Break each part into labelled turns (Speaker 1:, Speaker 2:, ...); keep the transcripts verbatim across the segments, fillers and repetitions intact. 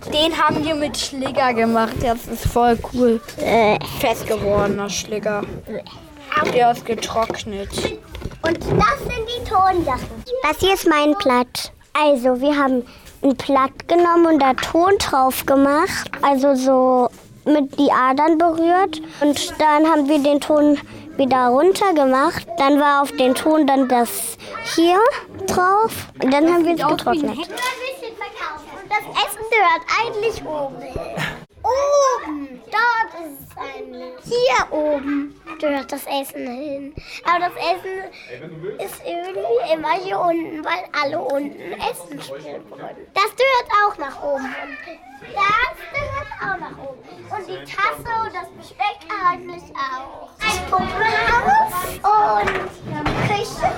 Speaker 1: Den haben wir mit Schläger gemacht. Das ist voll cool. Äh. Fest gewordener Schläger. Der ist getrocknet.
Speaker 2: Und das sind die Tonsachen. Das hier ist mein Blatt. Also, wir haben ein Blatt genommen und da Ton drauf gemacht. Also so mit die Adern berührt. Und dann haben wir den Ton wieder runter gemacht. Dann war auf den Ton dann das hier drauf. Und dann haben wir es getrocknet. Und das Essen gehört eigentlich oben hin. Oben, dort ist es eigentlich. Hier oben gehört das Essen hin. Aber das Essen ist irgendwie immer hier unten, weil alle unten Essen spielen wollen. Das gehört auch nach oben. Und das gehört auch nach oben. Und die Tasse und das Besteck eigentlich auch. Ein Puppenhaus und Küche.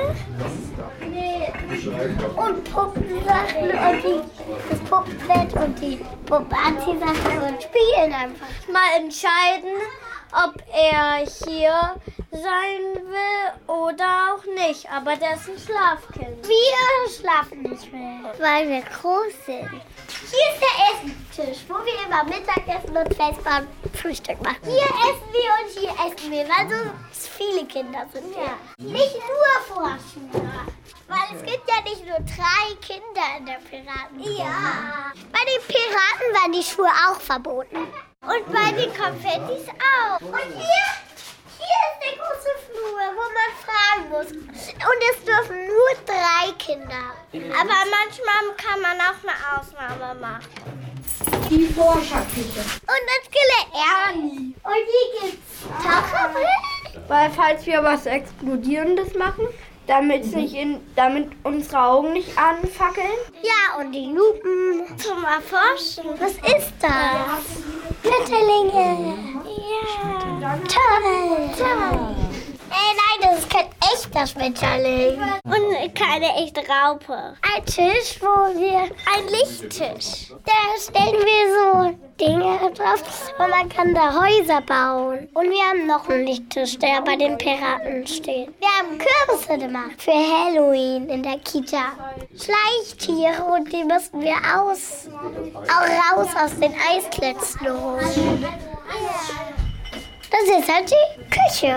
Speaker 2: Und Puppensachen und die, das Puppenbett und die Puppenanziehsachen und spielen einfach.
Speaker 3: Mal entscheiden, ob er hier sein will oder auch nicht. Aber der ist ein Schlafkind.
Speaker 2: Wir schlafen nicht mehr, weil wir groß sind. Hier ist der Essenstisch, wo wir immer Mittagessen und Vesper Frühstück machen. Hier essen wir und hier essen wir, weil so viele Kinder sind hier. Nicht nur Vorschüler. Weil es gibt ja nicht nur drei Kinder in der Piraten. Ja. Bei den Piraten waren die Schuhe auch verboten. Und bei den Konfettis auch. Und hier, hier ist der große Flur, wo man fragen muss. Und es dürfen nur drei Kinder. Aber manchmal kann man auch eine Ausnahme machen.
Speaker 1: Die Forscherküche.
Speaker 2: Und das Skelett Ernie. Und hier gibt's Taucherbrillen.
Speaker 1: Weil falls wir was Explodierendes machen, damit nicht in, damit unsere Augen nicht anfackeln.
Speaker 2: Ja, und die Lupen zum Erforschen. Was ist das? Schmetterlinge. Ja. Toll. Toll. Ey, nein, das ist kein echter Schmetterling. Und keine echte Raupe. Ein Tisch, wo wir... Ein Lichttisch. Da stellen wir so Dinge drauf und man kann da Häuser bauen. Und wir haben noch einen Lichttisch, der bei den Piraten steht. Wir haben Kürbisse gemacht für Halloween in der Kita. Schleichtiere und die müssen wir aus, auch raus aus den Eisklätzen holen. Das ist halt die Küche.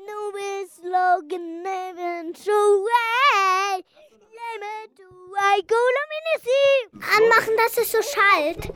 Speaker 2: Anmachen, dass es so schallt.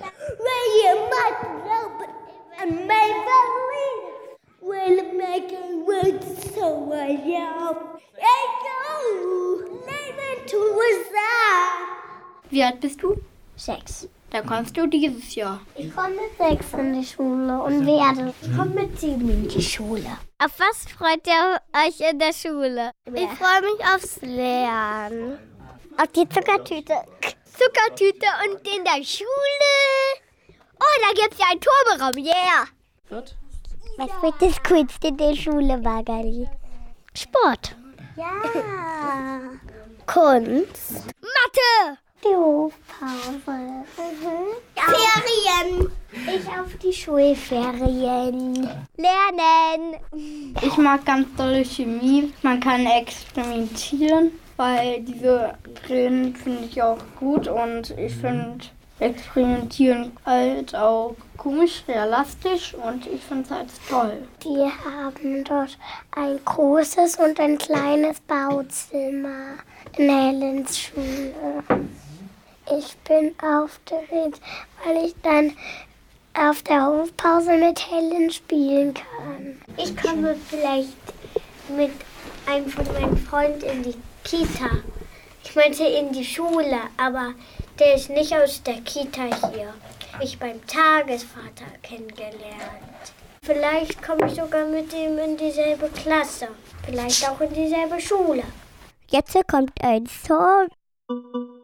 Speaker 1: Wie alt bist du?
Speaker 2: Sechs.
Speaker 1: Da kommst du dieses Jahr.
Speaker 2: Ich komme mit sechs in die Schule und werde. Ich komme mit sieben in die Schule.
Speaker 3: Auf was freut ihr euch in der Schule?
Speaker 2: Ich freue mich aufs Lernen. Auf die Zuckertüte.
Speaker 3: Zuckertüte und in der Schule. Oh, da gibt's ja einen Turmraum, yeah.
Speaker 1: Wird?
Speaker 2: Was wird das Coolste in der Schule, Magali?
Speaker 3: Sport.
Speaker 2: Ja. Kunst.
Speaker 3: Mathe.
Speaker 2: Die Hofpause. Mhm. Ja. Ferien. Ich auf die Schulferien.
Speaker 3: Lernen.
Speaker 1: Ich mag ganz dolle Chemie. Man kann experimentieren, weil diese Brillen finde ich auch gut und ich finde Experimentieren halt auch komisch, realistisch und ich finde es halt toll.
Speaker 2: Wir haben dort ein großes und ein kleines Bauzimmer in Helens Schule. Ich bin aufgeregt, weil ich dann auf der Hofpause mit Helen spielen kann. Ich komme vielleicht mit einem von meinen Freunden in die Kita. Ich meinte in die Schule, aber der ist nicht aus der Kita hier. Ich beim Tagesvater kennengelernt. Vielleicht komme ich sogar mit ihm in dieselbe Klasse. Vielleicht auch in dieselbe Schule. Jetzt kommt ein Song.